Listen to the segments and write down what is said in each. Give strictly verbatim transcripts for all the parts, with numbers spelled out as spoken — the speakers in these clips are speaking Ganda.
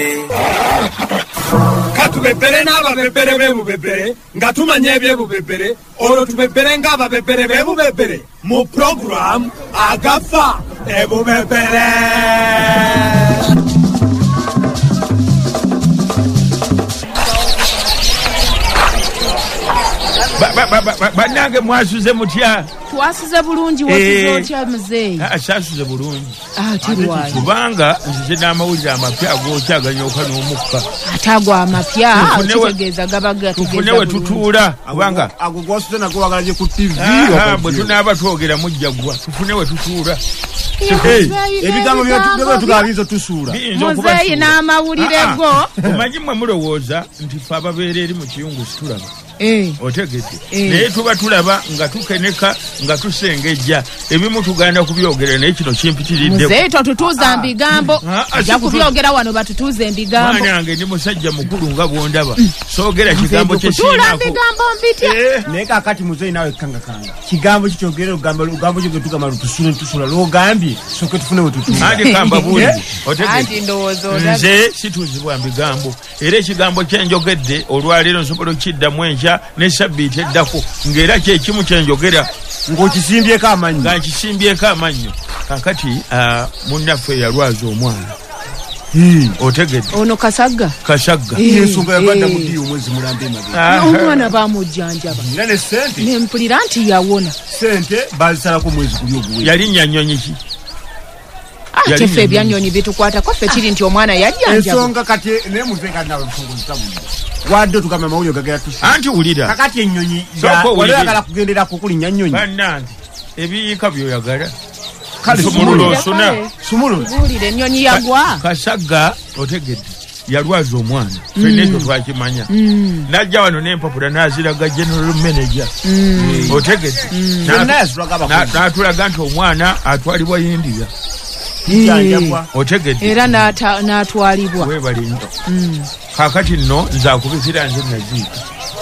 Katubebere n'ababebere b'ebubebere nga tumanya ebyebubebere olwo tubebere ng'ababebere b'ebubebere mu program Agafa Ebubebere. Banange mwasuze mutya? Twasuze bulungi wasuze otya muzeeyi? Ashasuze bulungi. Ah, tirwaye. Kubanga nzize n'amawulire amapya ag'okyaganyoka n'omukka. Atagwa amapya kitegeeza gabaga tugeza. Tufunewe tutuula kubanga ago gwasuze nako wagalaje ku T V. Ah, bwe tunaaba twogera mujjagwa tufunewe tutuula. Ebigambo byo tugabizo tusuula. Muzeeyi n'amawulire go. Omanyi mmwe mulowooza nti ffe ababeera eri mu kiyungu situlaba. Eh. Otegedde. Naye tuba tulaba nga tukeneka nga tusengejja ebimu tuganda kubyogera naye kino kimpitiriddeko. Muzeeyi totutuuza mbigambo. Ajja kubyogera wano batutuuze embigambo. Mwana wange ndi musajja mukulu nga bwondaba. Soogera kigambo kye sinaako. Tula mbigambo mbitya. Naye kaakati muzeeyi naawe kanga kanga. Kigambo kikyogera lugambo lugambo kye tugamba lutusula tusula lwogambye soke tufune we tutuula. Andi kamba buulire. Otegedde. Andi ndowooza odaga. Nze situuzibwa mbigambo. Era ekigambo kye njogedde olwaleero nsobola okiddamu enkya ne sabbiiti eddako ng'era kyekimu kye njogera ng'okisimbyeko amannyo nga nkisimbyeko amannyo. Kaakati munnaffe yalwaza omwana. Otegedde. Ono Kasagga. Kasagga. Ensonga yabadda mu ddiyo omwezi mulambe emabega. Omwana baamujjanjaba. Era ne ssente. Ne mpulira nti yawona. Ssente bazisalako omwezi guli oguwe. Yalinnya nnyonyi ki? Ate ffe ebyannyonyi bitukwatako ffe kiri nti omwana yajjanjaba. Ensonga kati naye muzeeyi kati nawe nsonga wadde tugamba amawulire gagera tusi. Anti wulira. Kakati ennyonyi oyagala kugenderako kulinnya nnyonyi. Bannange ebiyiika by'oyagala. Kale sumululo osuna. Sumululo. Wulire ennyonyi yagwa. Kasagga otegedde yalwaza omwana. Ffenna ekyo twakimanya. N'ajja wano n'empapula n'aziraga general manager. Otegedde. N'atulaga nti omwana atwalibwa India. Otegedde. Era n'atwalibwa. Weebale nnyo. Kaakati nno nze akubikira nze naziika.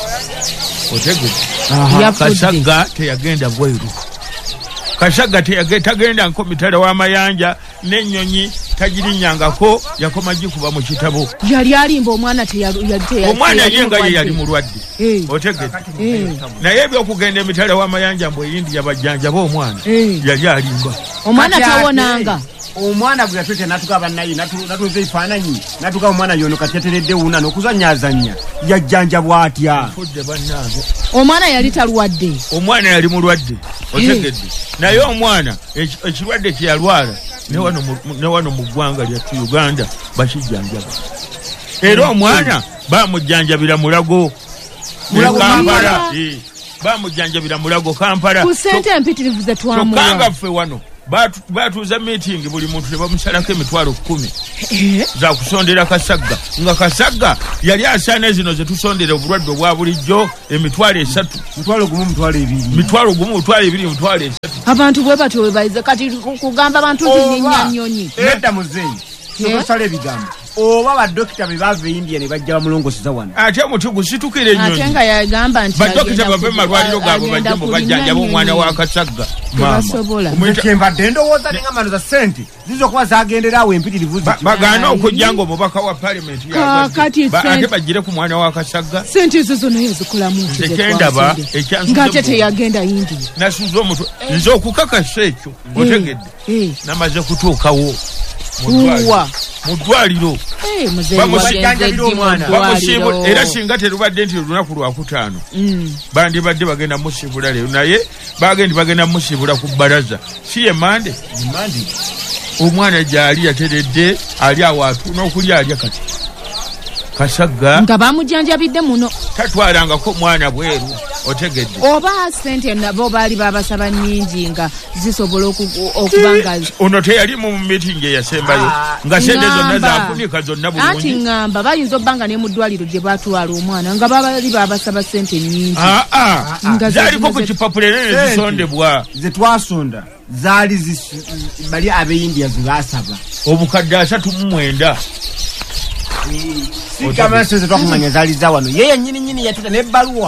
Otegedde. Kasagga teyagenda bweru. Kasagga tagenda nko mitala w'amayanja n'ennyonyi tagirinnyangako yakoma gikuba mu kitabo. Yali alimba omwana teyali. Omwana yenga ye yali mulwadde. Otegedde. Naye ebyokugenda emitala w'amayanja mbu eyindi yabajjanjaba omwana yali alimba. Omwana tawonanga. Omwana gwe yatwete natugaba naye natuze ebifaananyi natugaba omwana yono kati yateredde wuuna n'okuzanyaazanya yajjanjabwa atya. Omwana yali talwadde. Omwana yali mulwadde. Otegedde. Naye omwana ekirwadde kye yalwala ne wano mu ggwanga lyattu Uganda bakijjanjaba. Era omwana baamujjanjabira Mulago. Kampala. Baamujjanjabira Mulago Kampala. Ku ssente empitirivu ze twamuwa. Kyokka ffe wano batuuza meeting buli muntu ne bamusalako emitwalo kkumi za kusondera Kasagga nga Kasagga yali asaana zino ze tusondera obulwadde obwa bulijjo emitwalo esatu. Mutwalo gumu mutwalo ebiri. Mitwalo gumu mutwalo ebiri mutwalo esatu. Abantu bwe batyo bwe bayize kati kugamba abantu ntinnya nnyonyi. Nedda muzeeyi. Sokusala ebigambo. Oba badokita be bava India ne bajja bamulongoseza wano. Ate omuti gusitukire ennyonyi. Ate nga yagamba nti badokita bave malwaliro gaabwe bajja mu bajjanjaba omwana wa Kasagga. Tebasobola. Kyembadde ndowooza ne ngamba za ssente zizo okuba zagendera awo empitirivu ziti. Bagaana okujja ng'omubaka wa paalamenti yagwadde. Ate bagire ku mwana wa Kasagga. Ssente ezo zonna yazikolamu nti zekyendaba ekyansuze ng'ate teyagenda India. Nasuze omutwe nze okukakasa ekyo otegedde namaze kutuukawo mu ddwaliro bamusiganjabira omwana era singa terubadde nti olunaku lwakutaano bandibadde bagenda musibula leero naye bagendi bagenda musibula ku bbalaza si ye mande omwana gyali yateredde ali awo atuuna okulya alya kati Kasagga nga bamujjanjabidde muno tatwalangako mwana bweru otegedde oba ssente nabo baali babasaba nnyingi nga zisobola okuba nga ono teyali mu meeting eyasembayo nga sente zonna zafunika zonna bulungi. Anti ngamba bayinza obbanga ne mu ddwaliro gye batwala omwana nga baali babasaba ssente nnyingi. Zaliko ku kipapula ne zisondebwa ze twasonda zaali bali ab'India ze baasaba obukadde asatu mu mwenda. Sikama seze twakumanya zaali za wano yeye nyini nyini yatuta n'ebbaluwa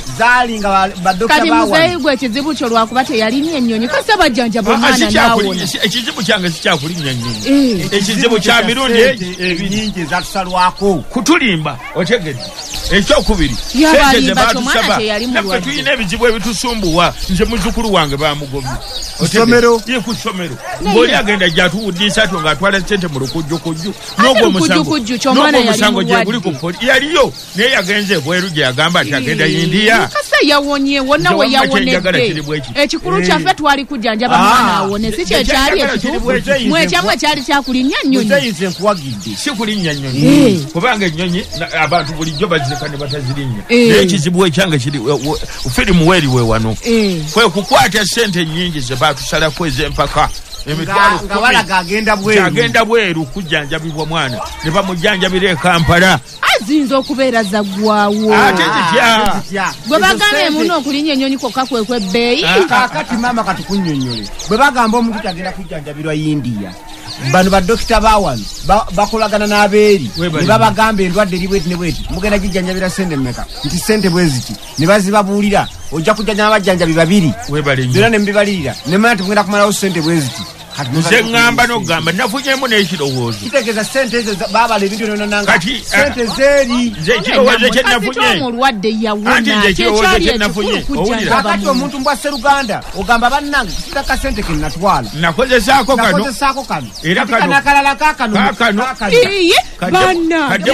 zaali nga badokita kati muzeeyi gwe ekizibu kyo lwakuba teyalinnya ennyonyi kasi bajjanjaba omwana naawona ekizibu kyange sikyakulinnya nnyonyi ekizibu kya mirundi ebinyingi ezatusalwako kutulimba otegedde ekyokubiri yabalimba kyomwana teyali mulwadde tulina ebizibu ebitusumbuwa nze muzzukulu wange bamugobye kusomero ye ku ssomero ng'oli agenda gyatuwuddisa atyo ng'atwala sente mu lukujjukujju n'ogwo omusango gye guli ku poli yaliyo naye yagenze ebweru gye yagamba ati agenda yindiya kasa yawonye wonna we yawonedde ekikulu kyaffe twali kujjanjaba mwana awone si kyekyali ekituufu mwekyamu ekyali kyakulinnya nnyonyi muzeeyize nkuwagidde si kulinnya nnyonyi kubanga ennyonyi abantu bulijjo bazireka ne batazirinnya naye ekizibu ekyange kiri firimu weeri we wano kwe kukwata sente nnyingi ze baatusalako ez'empaka nga balaga agenda bweru agenda bweru kujjanjabibwa mwana ne bamujjanjabira e Kampala aziyinza okubeera zaggwawo ate kitya gwe bagambye muno okulinnya ennyonyi kwokka kwekwe-bbeeyi kakati maama katukunnyonnyole bwe bagamba omuntu tagenda kujjanjabirwa India bano badokita bawano bakolagana n'abeeri ne babagamba endwadde eri bweti ne bweti mugenda gijjanjabira sente mmeka nti sente bwe ziti ne bazibabuulira ojja kujjanjaba bajjanjabi babiri era ne mbibalirira ne manya timugenda kumalawo sente bwe ziti nze ŋŋamba n'ogamba nafunyemu n'ekirowoozo kitegeeza sente ezo baabala ebintu byononanga sente zeeri nze ekirowoozo kye nafunye omulwadde yawona anti nze ekirowoozo kye nafunye kakati omuntu mbwa Sseruganda ogamba bannange kisita ka sente ke natwala nakozesaako kano nakozesaako kano era kano nakalala kaakano kaakano iye bannange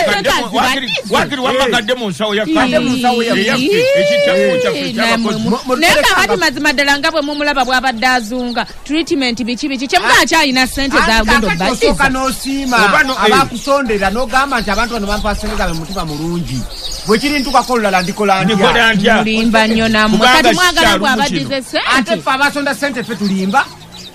wakiri wamma kadde mu nsawo kadde mu nsawo yaffe ekitabu kyaffe ky'abakozi naye kakati mazima ddala nga bwe mumulaba bw'abadde azunga treatment biki biki kyemugana kyalina sente zagenda obbasiza n'osiima abakusondera n'ogamba nti abantu bano bampa sente zaabwe mutima mulungi bwe kiri ntukako olulala ndikola ntya mulimba nnyo nammwe kati mwagala bw'abaddize sente ate ffe abasonda sente ffe tulimba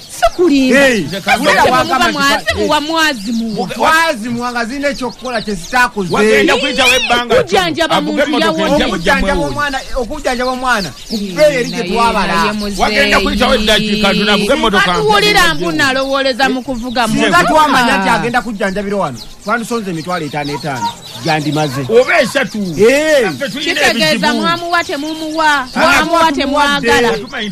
sikulimba muba mwazimuwa mwazimuwa nga zirina ekyokukola kyezitaakoze okujjanjaba muntu yawonye okujjanjaba omwana kubeera eri gye twabala wagenda kuyitawo eddakiika tunavuga emmotoka tuwulira mbu nalowooleza mu kuvuga singa twamanya nti agenda kujjanjabira wano twandisonze emitwalo etaano etaano gyandimaze oba esatu kitegeeza mwamuwa temumuwa mwamuwa temwagala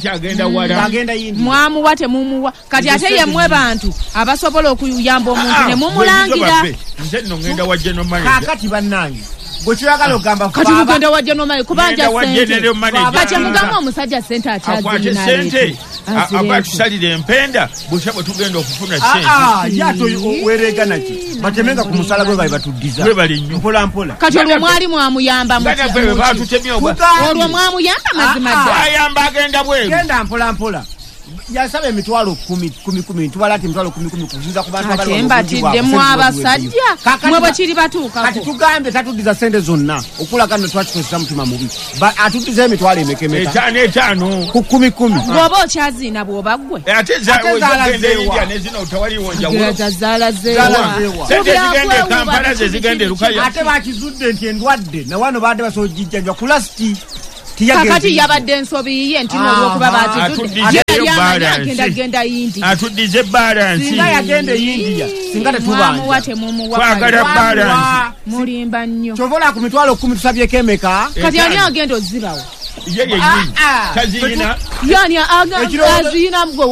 mwamuwa temumuwa kati ate yemmwe bantu abasobola okuyamba omuntu ne mumulangira nze nno ngenda wa general manager kakati bannange bwe kyoyagala ogamba kati mugenda wa general manager kubanja sente kati mugamba omusajja sente akwate sente abatusalira empenda butya bwe tugenda okufuna sente yato weregana ki batemenga ku musala gwe bali batuddiza gwe bali nnyo mpola mpola kati olwo mwali mwamuyamba olwo mwamuyamba mazima ddala ayamba agenda bweru genda mpola mpola yasaba emitwalo kumi kumi kumi ntwala ati emitwalo kumi kumi kuzinza ku bantu abali mbatidde abasajja mwe bwe kiri batuukako kati tugambe tatuddiza sente zonna okulaga nno twakikozesa mutima mubi atuddiza emitwalo emekemeka etaano etaano ku kumi kumi bw'oba okyaziina bw'oba ggwe ate zagenda India nezina otawaliwo njawulo zaalazeewa sente zigenda e Kampala ze zigenda e Lukaya ate bakizudde nti endwadde na wano baadde basobola ogijjanjwa ku lasiti kakati yabadde ensobi ye ntino olwokuba batizudde agenda yindi atuddize balansi singa yagenda eyindiya singa tetubanja twagala balansi mulimba nnyo kyovola ku mitwalo kumi tusabyeko emeka kati ani agenda ozirawo ye yennyini taziyina yani aziyina gwe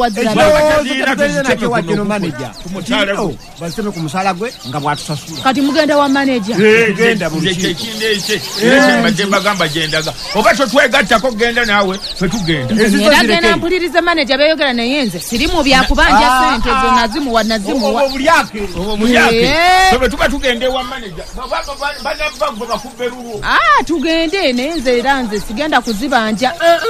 wazirabaseme ku musaala gwe nga bwatusasula kati mugenda wa manager mbadde mbagamba gyendaga oba totwegattako genda naawe fetugenda era genda mpulirize manager beyogera naye nze siri mu byakubanja sente zonna zimuwa nazimuwa obwo bulyake obwo bulyake sobe tuba tugende wa manager banabagwe bakubbe lulwo ah tugende naye nze era nze sigenda kuzibanja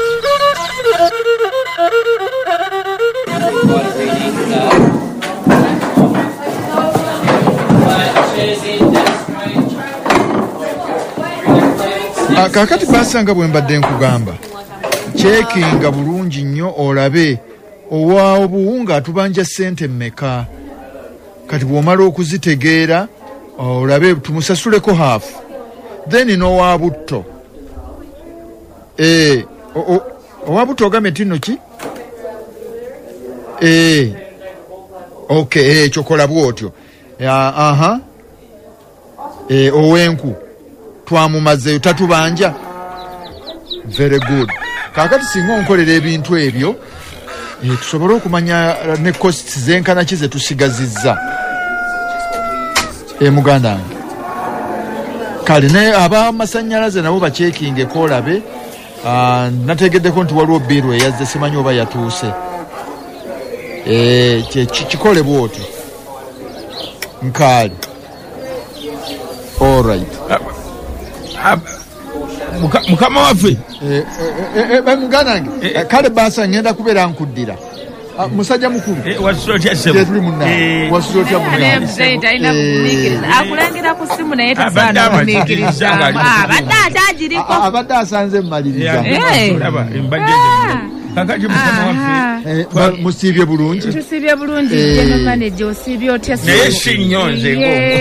kakati basanga bwe mbadde nkugamba kyekinga bulungi nnyo olabe owaawo buwunga atubanja sente mmeka kati bw'omala okuzitegeera olabe tumusasuleko haafu then n'owa butto eh owa butto ogambye tino ki eh okay eh chokola bwotyo aha eh owenku twamumazeyo tatubanja very good. Kakati singa onkolera ebintu ebyo eh, tusobole okumanya ne costs zenkana ki ze tusigazizza e muganda wange. Kale ne ab'amasannyalaze nabo bacekinge koolabe. Uh, nategeddeko nti waliwo biru eyazze simanyi oba yatuuse eh, kikole bwoti nkaali alright. Mukama waffe muganange kale basa ngenda kubeera nkuddira musajja mukulu tuli munna wasirotya akulengera ku simu naye tasaana kumiikiriza abadde atagiriko abadde asanze mmaliriza kakati mukama waffe musiibye bulungi tusiibye bulungi general manager osiibye otya naye si nnyonze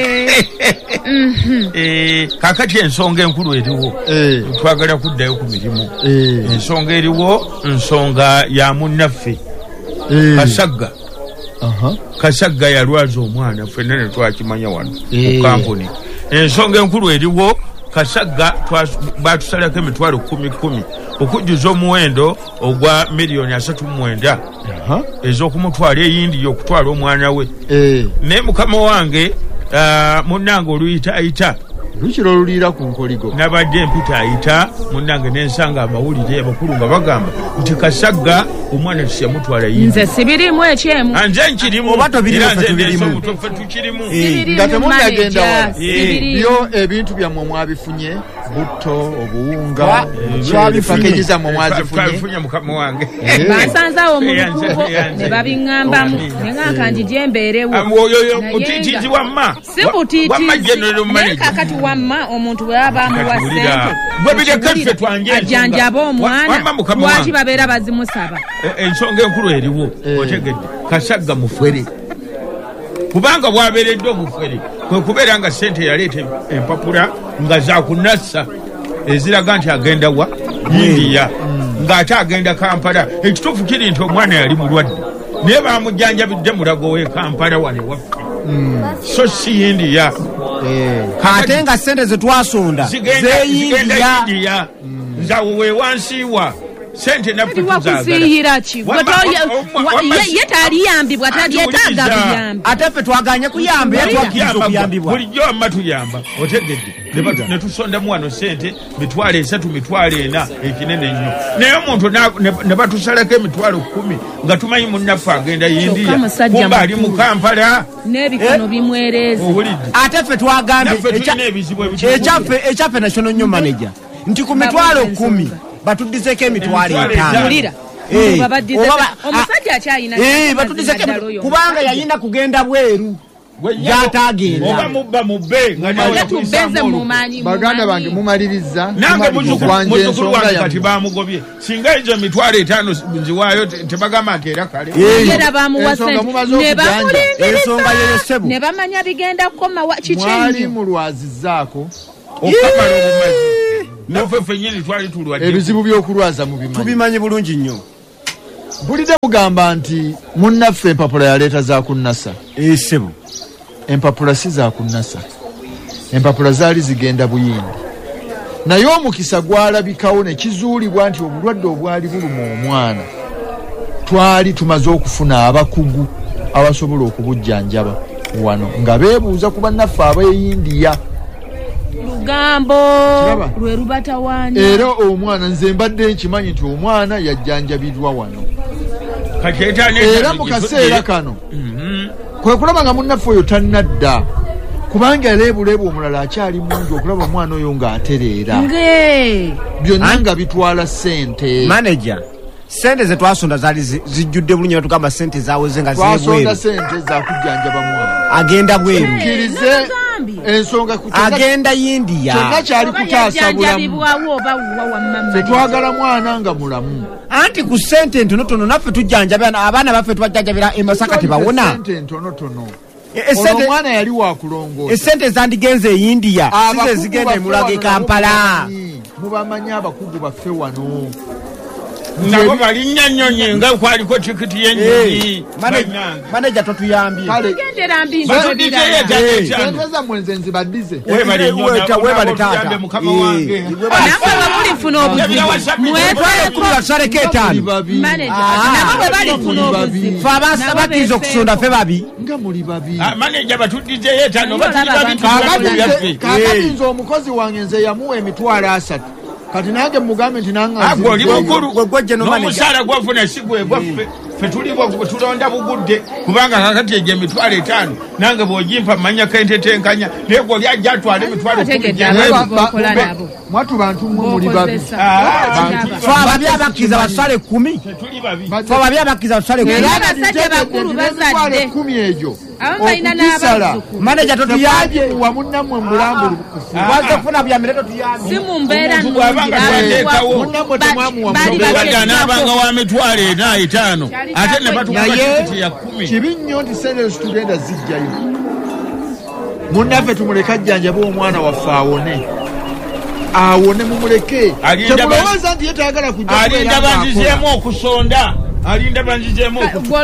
kakati ensonga enkulu eriwo twagala kuddayo ku mirimu. Ensonga eriwo nsonga ya munnaffe Kasagga. Kasagga yalwaza omwana ffenna ne twakimanya wano ku kampuni. Ensonga enkulu eriwo Kasagga batusalako emitwalo kumi kumi okujjuza omuwendo ogwa miliyoni asatu mu mwenda ez'okumutwala eyindi okutwala omwana we. Naye mukama wange munnange oluyitaayita lukiro oluliira ku nkoligo nabadde mpita ayita munnange n'ensanga amawulire abakulu nga bagamba nti Kasagga omwana tisiyamutwala yindi. Nze sibirimu ekyemu nze nkirimu oba tobirimu ffe tukirimu nga temunnagenda wala byo ebintu byammwe mwabifunye butto obuwunga pakeji zammwe mwazifunye mukama wange bansanzawo mu bikubo ne babiŋŋambamu ne ŋanka njije mbeerewo mutiitiizi wamma si butiitiizi kakati wamma omuntu bwe baba amuwa ssente ajjanjaba omwana lwaki babeera bazimusaba. Ensonga enkulu eriwo otegedde Kasagga mufere kubanga bwabeeredde omufere kwe kubeera nga ssente yaleeta empapula nga zakunassa eziraga nti agenda wa India ng'ate agenda Kampala. Ekituufu kiri nti omwana yali mulwadde naye bamujjanjabidde mulago w'e Kampala wane waffe so si India. Ate nga ssente ze twasonda zeyindiya nzawe wewansiiwa sente nakusiihira ki ye taliyambibwa talyetaaga buyambi ate ffe twaganye kuyamba yatwakkiriza okuyambibwa bulijjo amma tuyamba otegedde ne tusondamu wano sente mitwalo esatu mitwalo ena ekinene nnyo naye omuntu ne batusalako emitwalo kumi nga tumanyi munnaffe agenda India kumba ali mu Kampala n'ebikono bimwereeza. Ate ffe twagambye ekyaffe ekyaffe national nnyo manager nti ku mitwalo kumi batuddizeko emitwalo etaano omusajja akyayina kubanga yayina kugenda bweru gyatagenda baganda bange mumaliriza nange muzzukulu wange kati bamugobye singa ezo emitwalo etaano nziwaayo tebagamba nti era kale era bamuwasa ne bamulingiriza ne bamanya bigenda kukoma mwali mulwazizaako okamala obumazi naffe ffennyini twali tulwadde ebizibu by'okulwaza mubimanyi tubimanyi bulungi nnyo. bulidde mugamba nti munnaffe empapula yaleeta za kunnasa. Esebo empapula si za kunnasa, empapula zaali zigenda Buyindi, naye omukisa gwalabikawo ne kizuulibwa nti obulwadde obwali buluma omwana twali tumaze okufuna abakugu abasobola okubujjanjaba wano nga beebuuza ku bannaffe ab'eyindiya lugambo lwe lubatawaanya. Era omwana nze mbadde nkimanyi nti omwana yajjanjabirwa wano era mu kaseera kano kwe kulaba nga munnaffe oyo tannadda kubanga yaleebuleebu omulala akyali mungi okulaba omwana oyo ng'atereera byonna nga bitwala ssente. Manager, sente ze twasonda zaali zijjudde bulungi batugamba sente zaaweze nga twasonda sente zakujjanjaba mwana agenda bweru kkirize ensonga agenda India kyonna kyali kutaasa bulamu tetwagala mwana nga mulamu anti ku sente ntonotono naffe tujjanjaba abaana baffe tubajjanjabira e Masaka tebawona sente ntonotono. Omwana yali wakulongoosa esente zandigenze e India size zigenda emulaga e Kampala mubamanyi abakugu baffe wano nabo balinnya nnyonyi nga kwaliko tikiti y'ennyonyi. Manager totuyambye. Gendera mbi Gendeza mwenze nzibadize. Webale weta webale tata. namwe bamuli funa obuzibu mwetwale ku basale ketano. Manager namwe bali funa obuzibu. Fa basa bakizo kusonda fe babi. Nga muli babi. Manager batuddize yetano batuli babi. Kakati nzo omukozi wange nze yamuwa emitwalo asatu. Kati nange mugambe nti nanga agwo oli mukulu gwegwe no manager n'omusaala gwafuna sigwe gwaffe ffe tuli tulonda bugudde kubanga kakati egyo emitwalo etaano nange bw'ogimpa manya kentetenkanya naye gwe oli ajja atwala emitwalo mwatu bantu mmwe muli babi. Fa ababi abakkiriza basale kumi. Fa ababi abakkiriza basale kumi. Abasajja bakulu bazadde kumi egyo abamalina n'abazzukulu. Manager totuyambye wa munnammwe mbulambulu waze kufuna byamire totuyambye. Si mu mbeera nnungi munnammwe temwamuwa n'abanga wa mitwalo ena etaano ate ne batukuba tikiti ya kumi. kibi nnyo nti sente zitugenda zijjayo. Munnaffe tumuleka ajjanjabe omwana waffe awone awone mumuleke. Temulowooza nti yetayagala kujja alinda banzizeemu okusonda alinda banzizeemu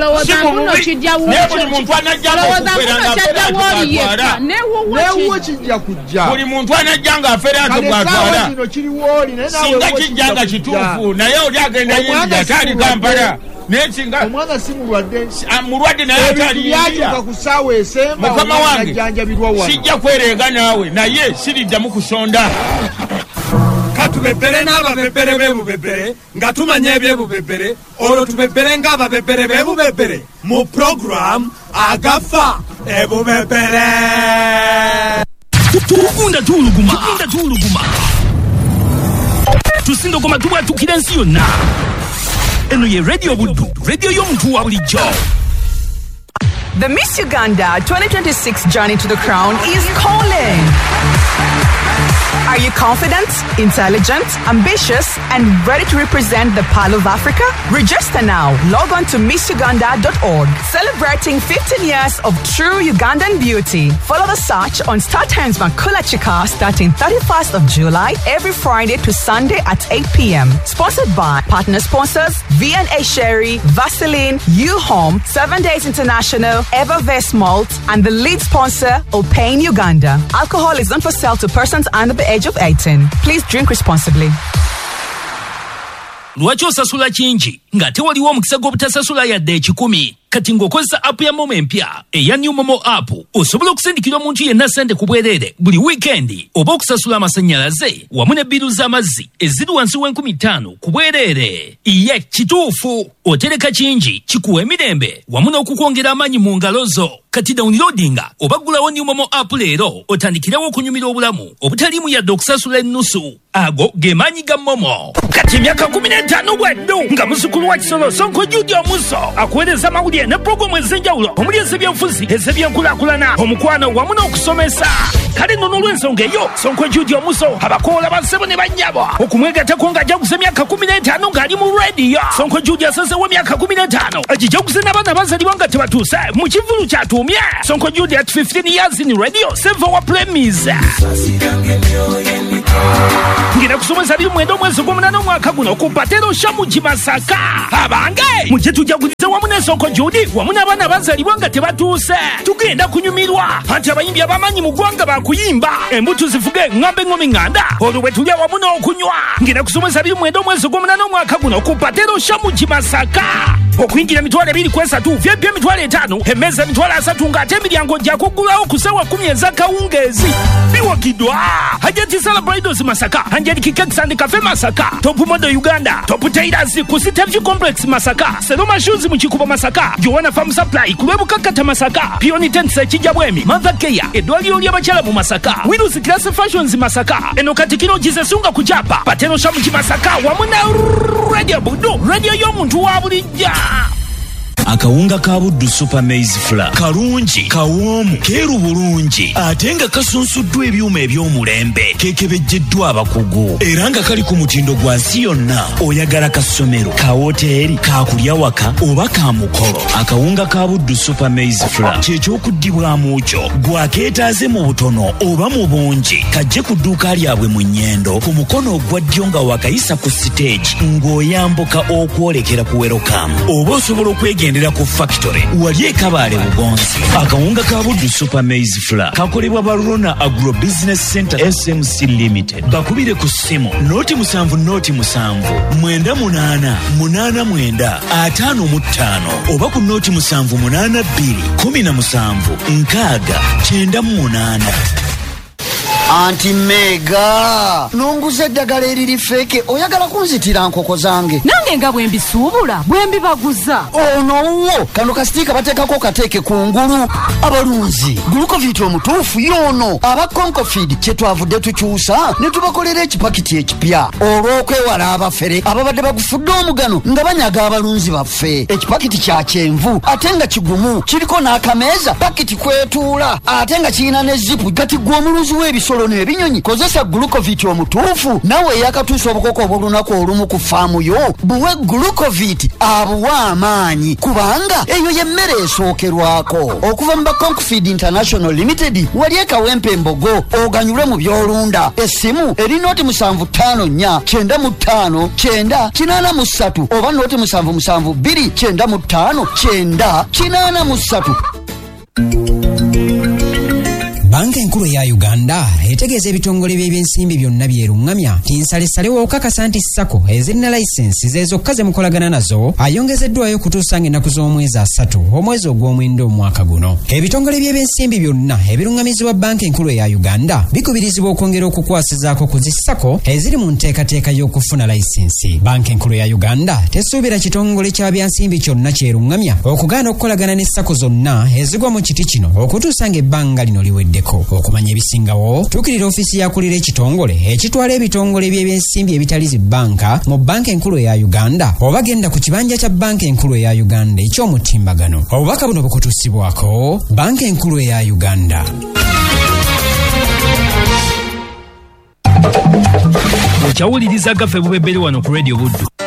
buli muntu anajjanga newo kijja kujja. buli muntu anajjanga afere ate bwatwala singa kijjanga kituufu naye oli agenda yinja taali Kampala naye singa omwana si mulwadde mulwadde naye taali yinja ku ssaawa esemba mukama wange ajjanjabirwa wano sijja kwereega naawe naye siriddamu kusonda. Katubebere n'ababebere b'ebubebere nga tumanya ebyebubebere olwo tubebere ng'ababebere b'ebubebere mu program agafa ebubebere. Tukunda tuluguma tukunda tuluguma tusindogoma tubwatukira ensi yonna. Eno ye radio buddu radio y'omuntu wa bulijjo. The Miss Uganda twenty twenty-six journey to the crown is calling. Are you confident, intelligent, ambitious, and ready to represent the Pearl of Africa? Register now. Log on to miss uganda dot org. Celebrating fifteen years of true Ugandan beauty. Follow the search on Star Times Makula Chika starting thirty-first of July every Friday to Sunday at eight p.m. Sponsored by partner sponsors V and A Sherry, Vaseline, U-Home, Seven Days International, Evervest Malt, and the lead sponsor, Opain Uganda. Alcohol is not for sale to persons under the age of eighteen. Please drink responsibly. Lwaki osasula kingi ng'ate waliwo omukisa gw'obutasasula yadde ekikumi? Kati ng'okozesa app ya Momo empya eya New Momo app osobola okusindikira omuntu yenna ssente ku bwereere buli wiikendi oba okusasula amasannyalaze wamu ne bbiru z'amazzi eziri wansi w'enkumi ttaano ku bwereere. Ye kituufu otereka kingi kikuwa emirembe wamu n'okukwongera amaanyi mu ngalo zo. Kati downloadinga oba ggulawo New Momo app leero otandikirewo okunyumira obulamu obutaliimu yadde okusasula ennusu. Ago ge maanyi ga Momo. Kati emyaka kumi n'etaano bweddu nga muzzukulu wa Kisolo Sonko Judy Omuso akuweereza amawulire ne pulogulamu ez'enjawulo omuli ez'ebyenfuzi ez'ebyenkulaakulana omukwano wamu n'okusomesa. Kale nno n'olw'ensonga eyo Sonko Judy Omuso abakoola bassebo ne bannyabo okumwegatako ng'ajaguza emyaka kumi n'etaano ng'ali mu rediyo. Sonko Judy asazeewo emyaka kumi n'etaano agijaguze n'abaana bazalibwa nga tebatuuse mu kivulu kyatuumye. Sonko Judy at fifteen years in radio save our premise. Ngina kusomesa biri mwenda omwezi gw'omunaana omwaka guno ku Patero Shamuji Masaka. Abange mujje tujagulize wamu ne Sonko Judy wamu n'abaana bazalibwa nga tebatuuse. Tugenda kunyumirwa anti abayimbi abamanyi mu ggwanga bakuyimba embuto zivuge ŋŋambe ŋŋomi ŋŋanda olwo bwe tulya wamu n'okunywa. Ngina kusomesa biri mwenda omwezi gw'omunaana omwaka guno ku Patero Shamuji Masaka. Okuyingira emitwalo ebiri ku esatu V I P emitwalo etaano emmeeza emitwalo asatu ng'ate emiryango gya kuggulawo ku ssaawa kumi ez'akawungeezi. Biwagiddwa Hajati Celebrities Masaka, Angelique Cakes and Cafe Masaka, Top Model Uganda, Top Tailors ku Siteview Complex Masaka, Seloma Shoes mu Kikubo Masaka, Joanna Farm Supply ku Lwebukakata Masaka, Pioni Tents Kijabwemi, Mother Care, eddwaliro ly'abakyala mu Masaka, Widows Class Fashions Masaka, eno Katikiro Gisesunga ku Japa, Patero Shamuji Masaka wamu ne Radio Budu, radio y'omuntu wa bulijja. akawunga ka Buddu Super Maize Flour kalungi kawoomu keeru bulungi ate nga kasunsuddwa ebyuma eby'omulembe keekebejjeddwa abakugu era nga kali ku mutindo gwa nsi yonna oyagala ka ssomero ka woteeri kakulya waka oba ka mukolo akawunga ka Buddu Super Maize Flour kyekyokuddibwamu kyo gwakeetaaze mu butono oba mu bungi kajje ku dduuka lyabwe mu Nnyendo ku mukono ogwa ddyo nga wakayisa ku siteegi ng'oyambuka okwolekera ku Welcome oba osobola okwegendera ku factory wali e Kabaale Bugonzi. Akawunga ka Buddu Super Maize Flour kakolebwa ba Rona Agro Business Center S M C Limited. Bakubire ku ssimu noti musanvu noti musanvu mwenda munaana munaana mwenda ataano mu ttaano oba ku noti musanvu munaana bbiri kumi na musanvu nkaaga kyenda mu munaana. Anti Mega nonguze eddagala eriri feke oyagala kunzitira nkoko zange nange nga bwe mbisuubula bwe mbibaguza ono kano kasitiika bateekako kateeke ku ngulu abalunzi glucovit omutuufu y'ono aba Concofeed kye twavudde tukyusa ne tubakolera ekipakiti ekipya olw'okwewala abafere ababadde bagufudde omugano nga banyaga abalunzi baffe. Ekipakiti kya kyenvu ate nga kigumu kiriko n'akameeza pakiti kwetuula ate nga kirina ne zipu kati gwe omulunzi w'ebisolo n'ebinyonyi kozesa glucovit omutuufu nawe yakatuusa obukoko obw'olunaku olumu ku faamu yo buwe glucovit abuwa amaanyi kubanga eyo y'emmere esookerwako okuva mu ba Concofeed International Limited wali ekawempe embogo oganyulwe mu byolunda. Essimu eri nooti musanvu ttaano nnya kyenda mu ttaano kyenda kinaana mu ssatu oba nooti musanvu musanvu bbiri kyenda mu ttaano kyenda kinaana mu ssatu. Banka enkulu ya Uganda etegeeza ebitongole by'ebyensimbi byonna byerungamya nti nsalesale w'okukakasa nti ssako ezirina layisensi ze zokka ze mukolagana nazo ayongezeddwayo okutuusa ng'ennaku z'omwezi asatu omwezi ogw'omwenda omwaka guno. Ebitongole by'ebyensimbi byonna ebirungamizibwa banka enkulu ya Uganda bikubirizibwa okwongera okukwasizaako ku zi ssako eziri mu nteekateeka y'okufuna layisensi. Banka enkulu ya Uganda tesuubira kitongole kya byansimbi kyonna kyerungamya okugaana okukolagana ne ssako zonna ezigwa mu kiti kino okutuusa ng'ebbanga lino liwedde. Okumanya ebisingawo tuukirira ofiisi yakulira ekitongole ekitwala ebitongole by'ebyensimbi ebitali zi banka mu banka enkulu eya Uganda oba genda ku kibanja kya banka enkulu eya Uganda eky'omutimbagano. Obubaka buno bukutuusibwako banka enkulu eya Uganda. Okyawuliriza gaffe bubebberi wano ku Radio Buddu.